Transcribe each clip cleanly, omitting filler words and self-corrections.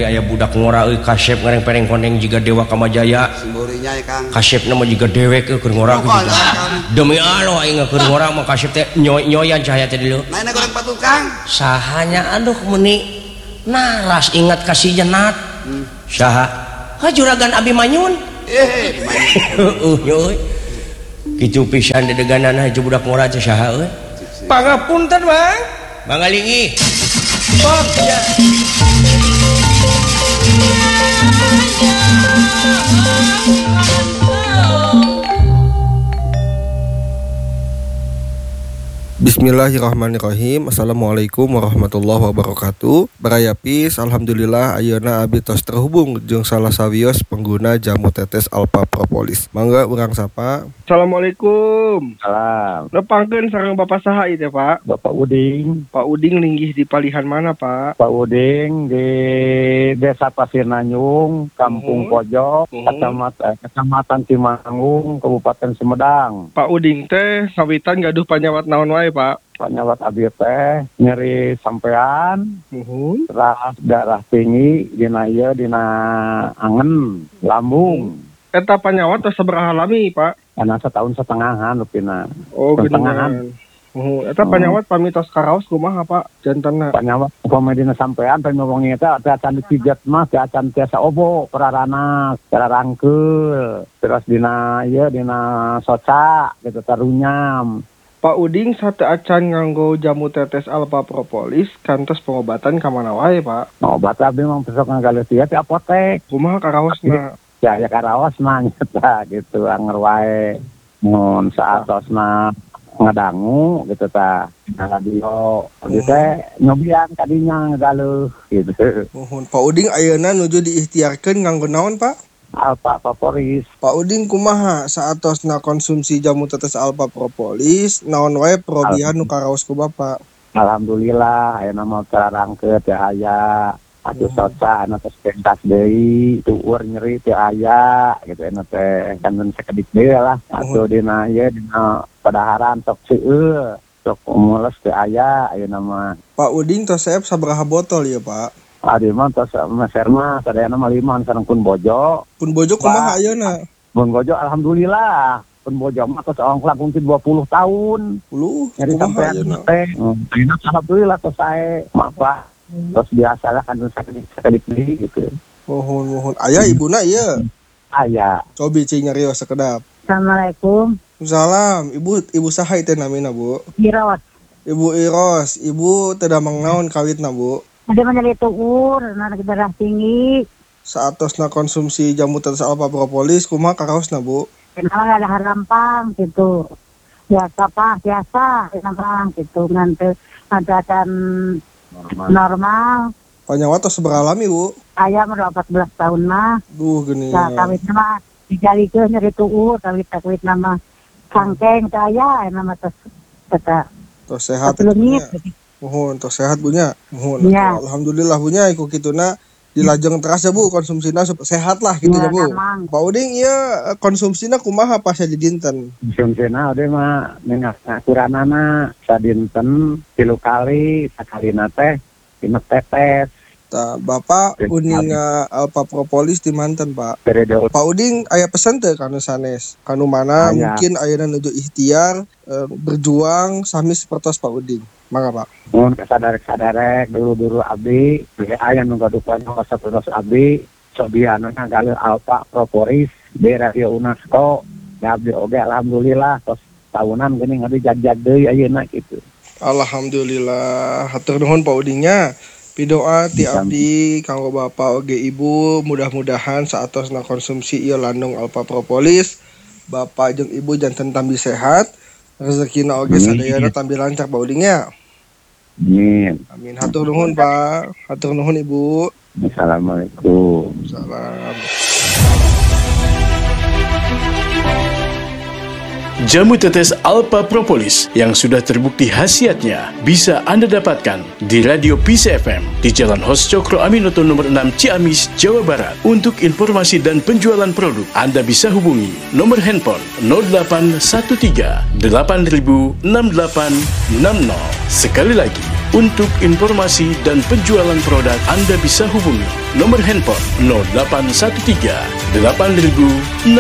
ari aya budak ngora euy kasep ngareng pereng koneng jiga Dewa Kamajaya. Simburinya ya Kang. Kasep nama jiga dewek keur ngora gitu. Demi Allah aing keur ngora mah kasep teh nyoyan cahaya teh dieu. Maina goreng patung Kang. Sahanya aduh meuni naras ingat kasih jenat. Saha? Ha juragan Abimanyun. Euy. Kitu pisan dedeganana hiji budak ngora teh saha euy? Pangapunten, Bang. Mangalingi. Bang ya. Bismillahirrahmanirrahim. Assalamualaikum warahmatullahi wabarakatuh. Barayapis, alhamdulillah ayeuna abi tos terhubung jeung salah sawios pengguna jamu tetes Alpha Propolis. Mangga urang sapa. Assalamualaikum. Salam. Nepangkeun sareng Bapak saha ieu teh, Pak? Bapak Uding. Pak Uding linggih di palihan mana, Pak? Pak Uding di Desa Pasir Nanyung, Kampung Pojok, Kecamatan Cimangung, Kabupaten Sumedang. Pak Uding teh ngawitan gaduh panyawat naon wae, Pak? Panyawat abi teh nyeri sampean, terus darah tinggi dina ieu dina angen, lambung. Eta panyawat tos sabaraha lami, Pak? Kana setahun setengahan lupina. Oh, geuningan. Eta panyawat pamitos karaos kumaha, Pak? Jantenna. Panyawat upama dina sampean teh ngomongin eta teh acan dipijet mah teh acan tiasa obo perarana, cara rangkeul. Terus dina ieu dina soca gitu tarunyam. Pak Uding sate acan nganggo jamu tetes Alpha Propolis kantos pengobatan ka mana wae, Pak? Obat abi mah besok ngagaleut ieu ti apotek. Kumaha karaosna? Ya karaos mah nyata gitu anger wae. Mun saatosna ngadangu gitu tah na radio gitu teh nyobian kadinya ngagaleut gitu. Pak Uding ayeuna nuju diikhtiarkeun nganggo naon, Pak? Alpha Propolis. Pak Uding kumaha saatosna konsumsi jamu tetes Alpha Propolis naon wae perobihan nu karaos ku Bapak? Alhamdulillah ayeuna mah terangkeut teh aya atuh soca anu tos pentas deui tueur nyeri teh aya gitu anu teh kangen sakedik deui lah atuh dina ieu dina padaharan sok seueur sok mules teh aya ayeuna mah. Pak Uding tos saep sabaraha botol ya, Pak? Adi mah tos meser mah sadayana mah 5 sareng pun bojo. Pun bojo kumaha ayeuna? Pun bojo alhamdulillah. Pun bojo mah tos ongklak mungkin 20 tahun. 10. Jadi sampai teh. Alhamdulillah tos sae. Mapa. Tos biasa lah kan sakit gitu. Mohon. Aya ibuna ieu? Aya. Cobi cing nyarios sakedap. Assalamualaikum. Salam. Ibu saha teh namina, Bu? Iros. Ibu Iros. Ibu teu damang naon kawitna, Bu? Ada menyeri tuur, anak darah tinggi. Saatosna konsumsi jamu tetes Alpha Propolis kumaha karaosna, Bu? Kenapa nggak ada harampang gitu. Biasa, kenapa gitu. Nanti ada normal. Panyawat tos sabaraha lami, Bu? Ayam udah 14 tahun mah. Duh geuning. Nah, kawit nama dijalikeun nyeri tuur, kawit nama sangkeng saya nama tos kata. Tos sehat. Mohon tos sehat Bunya. Mohon. Ya. Alhamdulillah Bunya iku kituna dilajeng teras ya Bu konsumsina sehat lah gitu ya Bu. Pak Uding ieu konsumsina kumaha pas di dinten? Konsumsina ode mah minyak akuranana sadinten 3 kali, sakalina teh 5 tetes. Tah Bapak uninga Alpha Propolis di manten Pak. Pak Uding aya pesan teh kanu sanes? Kanu mana mungkin ayeuna nuju ikhtiar berjuang sami sapertos Pak Uding. Mangga Pak. Mun kasadarek dulu abdi aya nu gadupanna sapertos abdi sobiana ngagaleun Alpha Propolis di Radio UNESCO. Da abdi oge alhamdulillah tos tahunan geuning abdi jag-jag deui ayeuna kitu. Alhamdulillah. Hatur nuhun Pak Udingnya. Pidoa ti abdi kanggo Bapak oge Ibu mudah-mudahan saatosna konsumsi ieu landung Alpha Propolis Bapak jeung Ibu janten tambi sehat rezekina oge sadayana tambi lancar Pak Udingnya. Amin. Hatur nuhun Pak. Hatur nuhun Ibu. Assalamualaikum. Salam. Jamu tetes Alpha Propolis yang sudah terbukti khasiatnya bisa Anda dapatkan di Radio Peace FM di Jalan Hos Cokro Aminoto nomor 6 Ciamis, Jawa Barat. Untuk informasi dan penjualan produk, Anda bisa hubungi nomor handphone 0813 8000 6860. Sekali lagi Untuk informasi dan penjualan produk Anda bisa hubungi nomor handphone 0813 8000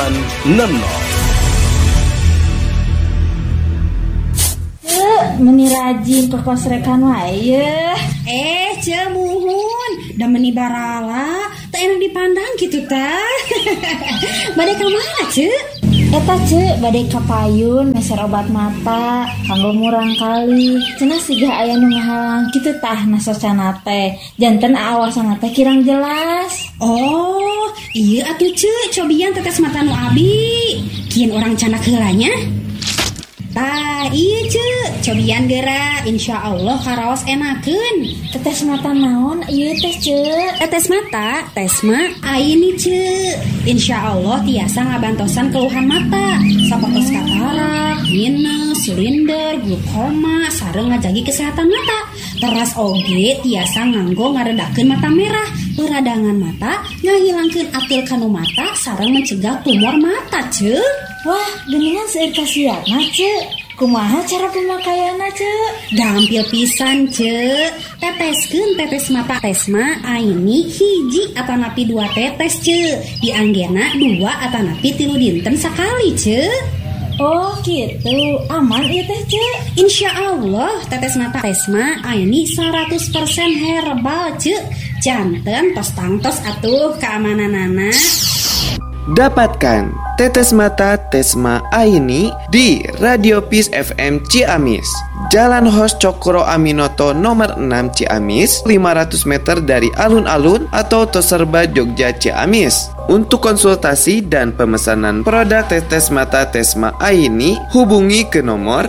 6860. Meni rajin perkos rekan wae. Cemuhun da meni barala tak enak dipandang gitu tah. Bade ka mana Eta badai kapayun meser obat mata kanggo murang kali cenah siga aya nu ngahalang kitu tah nasocana teh janten awasan teh kirang jelas. Oh iya atuh cobian tetes mata nu abi kieu orang canak heulanya. Tah iya cobian geura insyaallah karaos enakeun. Tetes mata naon ieu teh tetes mata tesma aini insyaallah tiasa ngabantosan keluhan mata sapertos katarak, minus, silinder, glukoma sareng ngajagi kesehatan mata. Teras oge tiasa nganggo ngaredakeun mata merah, peradangan mata, ngahilangkeun atil kanu mata sareng mencegah tumor mata Wah, geningan seueur kasiatna kumaha cara pemakaianna gampil pisan teteskeun tetes mata tesma aini hiji atanapi 2 tetes dianggena 2 atanapi 3 dinten sakali Oh gitu, aman ieu teh insyaallah tetes mata tesma aini 100% herbal janten tos tangtos atuh keamananana. Dapatkan tetes mata Tesma Aini di Radio Peace FM Ciamis, Jalan Hos Cokro Aminoto nomor 6 Ciamis, 500 meter dari alun-alun atau Toserba Jogja Ciamis. Untuk konsultasi dan pemesanan produk tetes mata Tesma Aini, hubungi ke nomor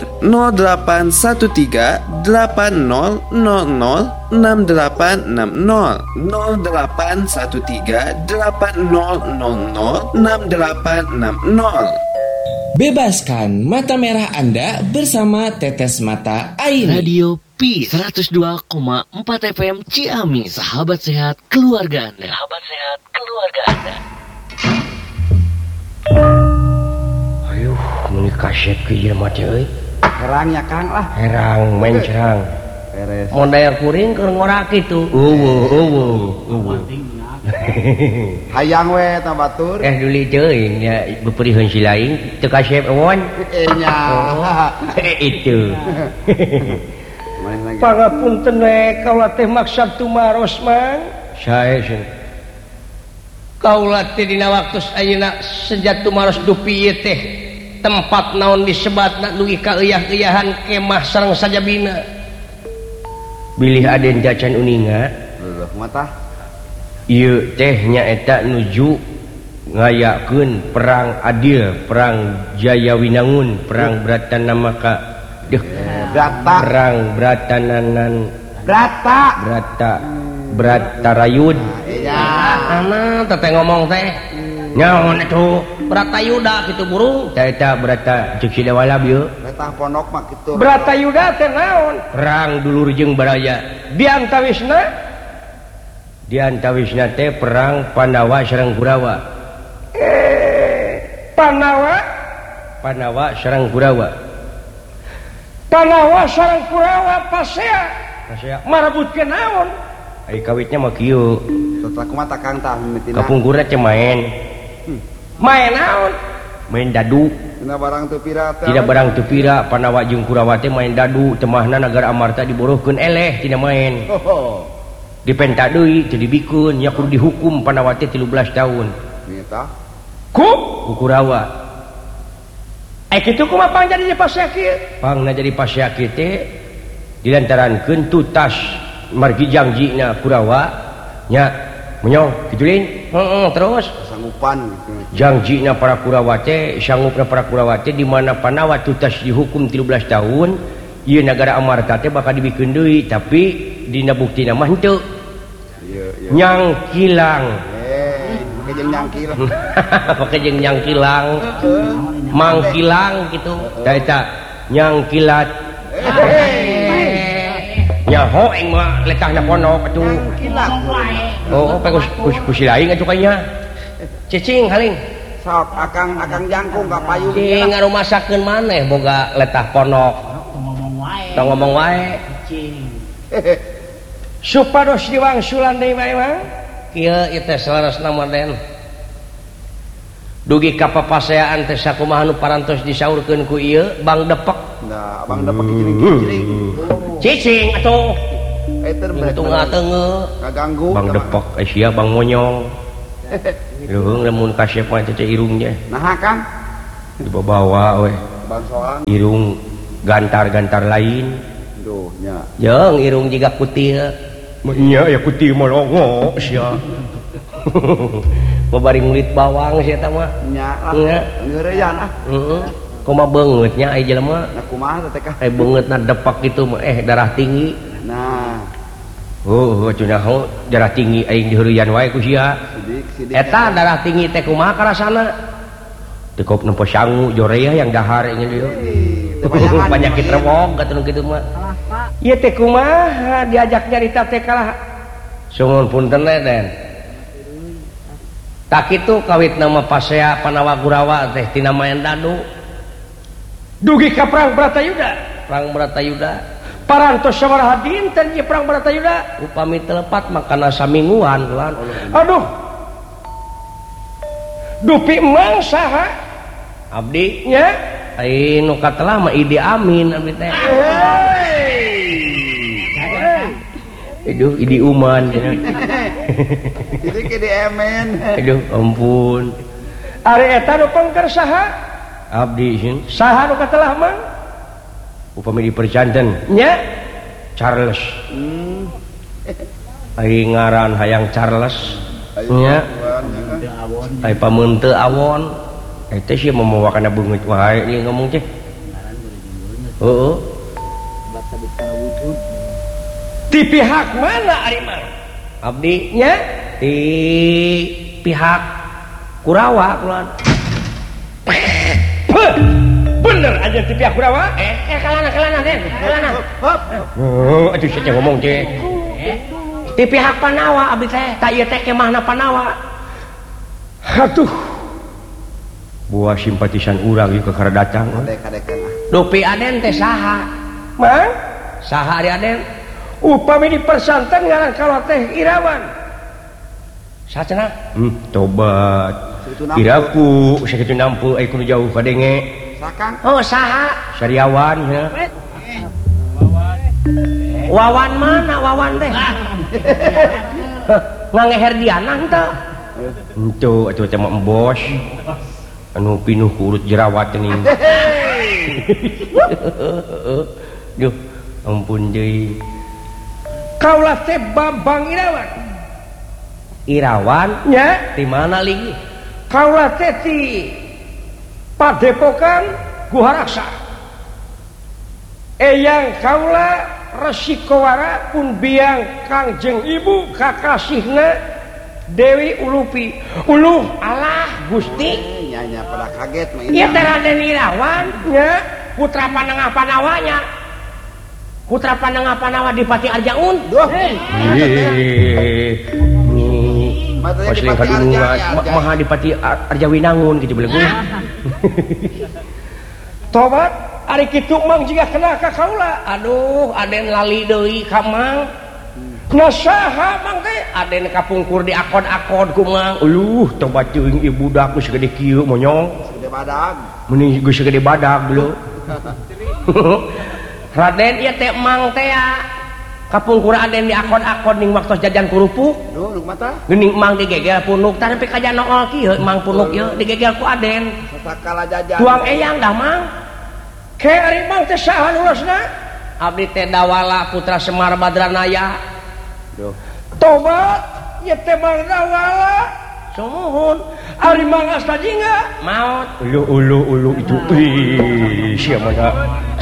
0813 8000 6860 0813 8000 6860. Bebaskan mata merah Anda bersama Tetes Mata Aini. Radio P 102,4 FM Ciamis, sahabat sehat keluarga Anda. Ayuh, meni kasep ke ieu mah euy. Herang ya Kang lah. Herang main cerang. Beres. Mun daya kuring keur ngorak kitu. Eueuh. Hayang we ta batur. Duli teuing nya beupreun si lain teu kasep euon. Nya. Itu. Main lagi. Pangapunten we kaula teh maksud tumaros mang. Sae sih. Kaula teh dina waktu ayeuna sejatu maros dupi ieu teh tempat naon disebatna nu kaeuyah-euyahan kemah sareng sajabina. Bilih aden jacan uninga. Leuh mata. Ieu teh nyaeta nuju ngayakeun perang adil, perang Jayawinangun, perang Bratanamaka. Perang Bratananan. Bratarayud. Iya. Ana teh ngomong teh. Nyaon atuh? Bratayuda kitu burung. Tah eta Brata ceuk si Dawalab ieu. Letah pondok mah kitu. Bratayuda teh naon? Perang dulur jeung baraya. Diantawisna teh perang Pandawa sareng Kurawa. Pandawa sareng Kurawa. Pandawa sareng Kurawa pasea. Marebutkeun naon? Ai kawitnya mah kieu. Setelah kumata Kang tah mimitina. Kapungkurna teh main. Main naon? Main dadu. Tina barang teu pira teh. Tidak barang teu pira Pandawa jeung Kurawa teh main dadu, temahna Nagara Amarta diborohkeun eleh tina main. Dipenta deui teu dibikeun nya kudu dihukum Pandawa teh 13 tahun. Eta. Ku Kurawa. Kitu kumaha pang jadi pasea kieu? Pangna jadi pasea kieu teh dilantarankeun tutas margi jangjina Kurawa nya menyong kitu lin. Terus sanggupan gitu. Jangjina para Kurawa teh sanggupna para Kurawa teh di mana Pandawa tutas dihukum 13 tahun, ieu Nagara Amarta teh bakal dibikeun deui tapi dina buktina mah henteu. Iya. Nyangkilang. Pake jeung nyangkilang. Pake jeung nyangkilang. Mangkilang gitu. Tah eta nyangkilat. Nya hoeng mah letahna pondok atuh. Nyangkilang. Oh, pake kusi lain atuh kayaknya. Cicing haling. Sok akang jangkung ka payung. Ngarumasakeun maneh boga letah pondok. Tong ngomong wae. supados diwangsulan deui bae mah kieu teh salarasna moden dugi ka papaseaan teh sakumaha nu parantos disaurkeun ku ieu Bang Depek nah Bang Depek cicing cicing atuh eta tengah-tengah kaganggu Bang Depek sia Bang Monyong Leuweung lamun kasep mah teh irungnya nah Kang dibawa we Bang Soang irung gantar-gantar lain duh nya jeung irung jiga kutil nya ya kutil mah longo sia babari ngulit bawang sia eta mah nya ngeureyan heeh kumaha beungeut nya ai jelema nah kumaha teh Kang beungeutna Depek kitu mah darah tinggi nah cenah darah tinggi aing diheureyan wae ku sia sidik eta darah tinggi teh kumaha karasana teu kop nempo sangu jorea yang dahar ingin dieu penyakit rewong katuh kitu mah ieu teh kumaha diajak nyarita teh kalah sungul punten den tak kitu kawitna mah pasea Panawa Gurawa teh tina maen dadu dugi ka perang Bratayuda parantos sabaraha dinten ieu perang Bratayuda upami telepat makana samingguan lan aduh dupi emang saha abdi nya ai nu katelah mah Idi Amin abdi teh aduh Idi Uman jadi Idi Amin aduh ampun ari eta nu pangker saha abdi saha nu katelah mah upami dipercanten nya Charles ai ngaran hayang Charles nya ai pameun teu awon eta sih memawakana beungeut wae ieu ngomong teh heeh ti pihak mana ari mah abdi nya ti pihak Kurawa kulan bener aja ti pihak Kurawa kalana den kalana atuh sia ngomong teh ti pihak Panawa abdi teh ta ieu teh kemahna Panawa aduh buah simpatisan urang ieu keur datang dupi aden teh saha mang saha ari aden upami dipersanten ngaran kalau teh Irawan sacenah tobat Iraku sakitu nampu ai kudu jauh kadenge sakang oh saha Sariawan ya Wawan mana Wawan teh ngangeher diana henteu henteu atuh teh mah embos anu pinuh ku urut jerawat geuning duh ampun deui kaulah teh Bambang Irawan nya di mana lagi kaulah teh ti Padepokan Guharaksa eyang kaulah Resikowara pun biang Kangjeng Ibu kakasihna Dewi Ulupi uluh alah Gusti nya pada kaget mah ieu teh Raden Irawan nya putra Panengah Panawanya putra Panengah Panawa Dipati Arjaun duh Pasling kadunungan maha Dipati Arjawinangun gitu beuleuh tobat ari kitu mang jiga kena ka kaula aduh aden lali deui ka mang na saha mang teh aden kapungkur di akod-akod ku mang tobat teuing ibu budak geus gede kieu monyong gede badag meni geus gede badag dulu Raden ieu teh mang teh kapungkur aden di akod-akod ning waktos jajan kurupuk duh nu mata geuning mang digegel punuk tah nepi ka janool kieu mang punuk ieu digegel ku aden sakala jajan tuang eyang dah mang ke ari mang teh saha nulasna abdi teh Dawala putra Semar Badranaya duh tobat ieu teh mang Dawala sumuhun ari mang asta jingga maot ulu itu sia mana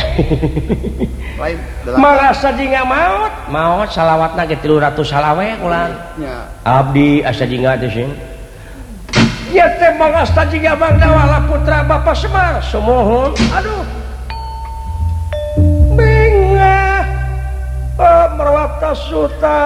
Marasa jingga maot salawatna ge 300 salawe ulang abdi asa jingga teh sing ieu teh mang asta jingga Mang Dawala putra Bapak Semar sumuhun aduh bingah merawat suta